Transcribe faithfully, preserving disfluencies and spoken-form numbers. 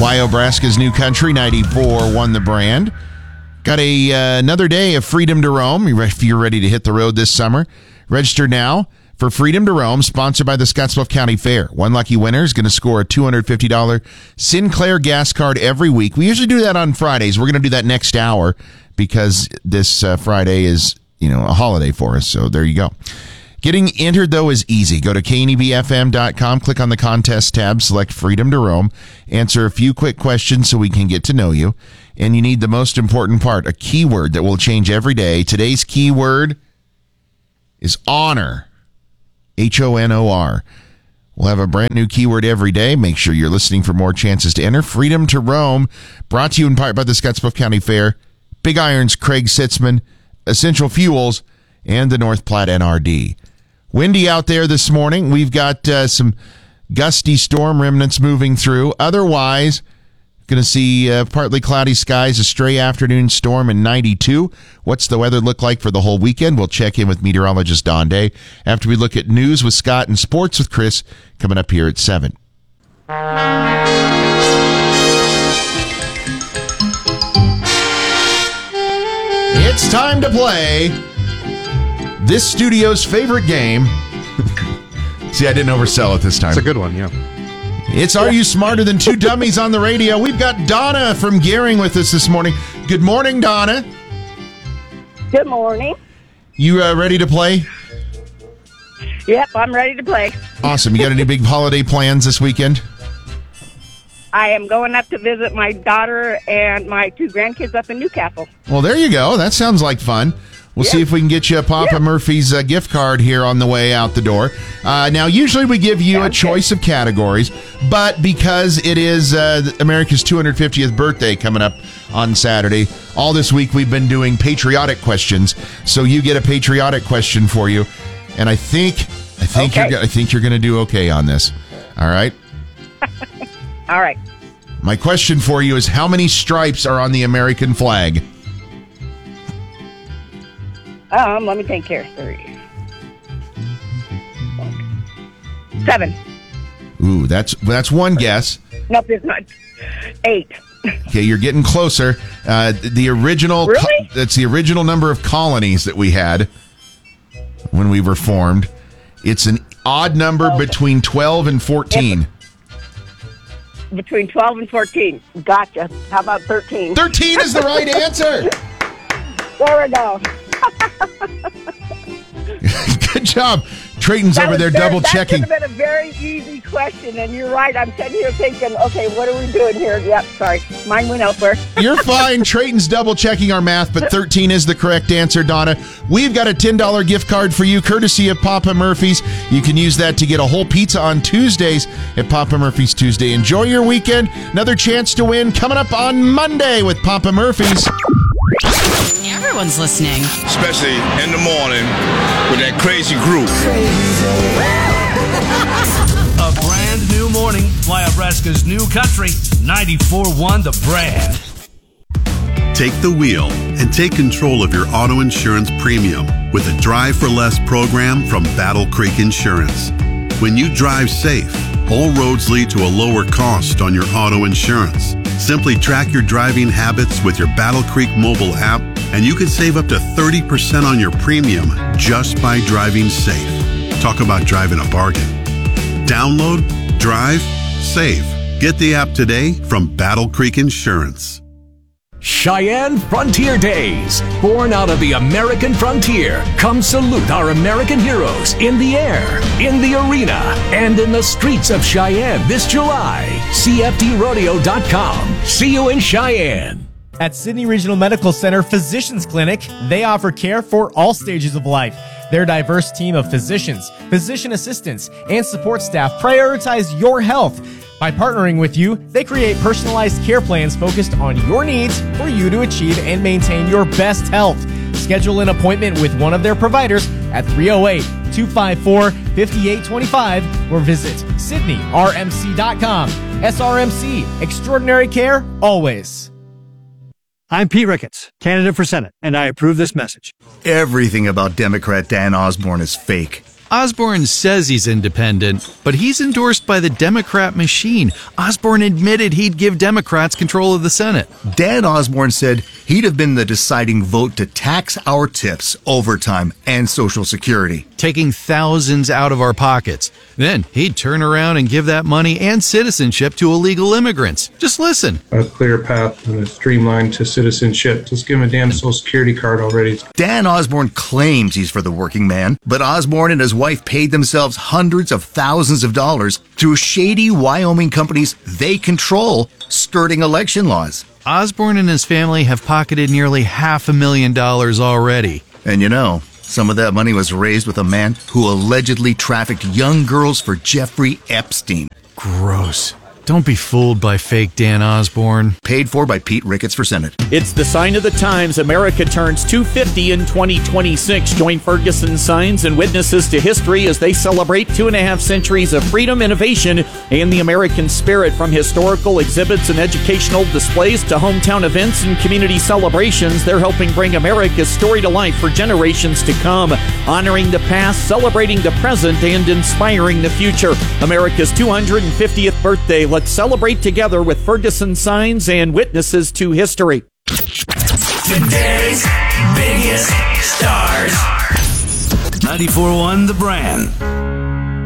Wyobraska's New Country, ninety-four one The Brand. Got a uh, another day of Freedom to Roam. If you're ready to hit the road this summer, register now for Freedom to Roam, sponsored by the Scottsbluff County Fair. One lucky winner is going to score a two hundred fifty dollars Sinclair gas card every week. We usually do that on Fridays. We're going to do that next hour because this uh, Friday is, you know, a holiday for us. So there you go. Getting entered, though, is easy. Go to K N E B F M dot com, click on the contest tab, select Freedom to Roam, answer a few quick questions so we can get to know you. And you need the most important part, a keyword that will change every day. Today's keyword is honor. H O N O R. We'll have a brand new keyword every day. Make sure you're listening for more chances to enter. Freedom to Roam, brought to you in part by the Scottsbluff County Fair, Big Iron's Craig Sitzman, Essential Fuels, and the North Platte N R D. Windy out there this morning. We've got uh, some gusty storm remnants moving through. Otherwise, going to see uh, partly cloudy skies, a stray afternoon storm in ninety-two. What's the weather look like for the whole weekend? We'll check in with meteorologist Don Day after we look at news with Scott and sports with Chris coming up here at seven. It's time to play this studio's favorite game. See, I didn't oversell it this time. It's a good one, yeah. It's Are You Smarter Than Two Dummies on the radio? We've got Donna from Gering with us this morning. Good morning, Donna. Good morning. You uh, ready to play? Yep, I'm ready to play. Awesome. You got any big holiday plans this weekend? I am going up to visit my daughter and my two grandkids up in Newcastle. Well, there you go. That sounds like fun. We'll yeah. see if we can get you a Papa yeah. Murphy's uh, gift card here on the way out the door. Uh, now, usually we give you okay. a choice of categories, but because it is uh, America's two hundred fiftieth birthday coming up on Saturday, all this week we've been doing patriotic questions. So you get a patriotic question for you, and I think I think okay. you're I think you're going to do okay on this. All right. All right. My question for you is: how many stripes are on the American flag? Um, let me think here. Three. Seven. Ooh, that's that's one guess. Nope, it's not. Eight. Okay, you're getting closer. Uh, the original. Really? Co- that's the original number of colonies that we had when we were formed. It's an odd number okay. between twelve and fourteen. Between twelve and fourteen. Gotcha. How about thirteen? thirteen is the right answer. There we go. Good job. Trayton's that over there very, double that checking. That could have been a very easy question, and you're right. I'm sitting here thinking, okay, what are we doing here? Yep, sorry. Mine went elsewhere. You're fine. Trayton's double checking our math, but thirteen is the correct answer, Donna. We've got a ten dollars gift card for you, courtesy of Papa Murphy's. You can use that to get a whole pizza on Tuesdays at Papa Murphy's Tuesday. Enjoy your weekend. Another chance to win coming up on Monday with Papa Murphy's. Everyone's listening. Especially in the morning with that crazy group. A brand new morning. Wyobraska's New Country. ninety-four one The Brand. Take the wheel and take control of your auto insurance premium with a Drive for Less program from Battle Creek Insurance. When you drive safe, all roads lead to a lower cost on your auto insurance. Simply track your driving habits with your Battle Creek mobile app, and you can save up to thirty percent on your premium just by driving safe. Talk about driving a bargain. Download, drive, save. Get the app today from Battle Creek Insurance. Cheyenne Frontier Days. Born out of the American frontier, come salute our American heroes in the air, in the arena, and in the streets of Cheyenne this July. C F D rodeo dot com. See you in Cheyenne. At Sydney Regional Medical Center Physicians Clinic, they offer care for all stages of life. Their diverse team of physicians, physician assistants, and support staff prioritize your health. By partnering with you, they create personalized care plans focused on your needs for you to achieve and maintain your best health. Schedule an appointment with one of their providers at three oh eight, two five four, five eight two five or visit Sydney R M C dot com. S R M C, extraordinary care, always. I'm Pete Ricketts, candidate for Senate, and I approve this message. Everything about Democrat Dan Osborne is fake. Osborne says he's independent, but he's endorsed by the Democrat machine. Osborne admitted he'd give Democrats control of the Senate. Dan Osborne said he'd have been the deciding vote to tax our tips, overtime, and Social Security, taking thousands out of our pockets. Then he'd turn around and give that money and citizenship to illegal immigrants. Just listen. A clear path and a streamline to citizenship. Just give him a damn Social Security card already. Dan Osborne claims he's for the working man, but Osborne and his wife paid themselves hundreds of thousands of dollars through shady Wyoming companies they control, skirting election laws. Osborne and his family have pocketed nearly half a million dollars already. And you know, some of that money was raised with a man who allegedly trafficked young girls for Jeffrey Epstein. Gross. Don't be fooled by fake Dan Osborne. Paid for by Pete Ricketts for Senate. It's the sign of the times. America turns two hundred fifty in twenty twenty-six. Join Ferguson Signs and Witnesses to History as they celebrate two and a half centuries of freedom, innovation, and the American spirit. From historical exhibits and educational displays to hometown events and community celebrations, they're helping bring America's story to life for generations to come. Honoring the past, celebrating the present, and inspiring the future. America's two hundred fiftieth birthday. Let's celebrate together with Ferguson Signs and Witnesses to History. Today's biggest stars. ninety-four point one The Brand.